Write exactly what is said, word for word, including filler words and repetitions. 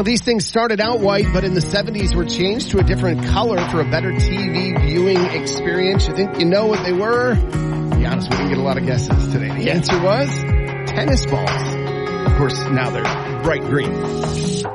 Well, these things started out white, but in the seventies were changed to a different color for a better T V viewing experience. You think you know what they were? To be honest, we didn't get a lot of guesses today. The answer was tennis balls. Of course, now they're bright green.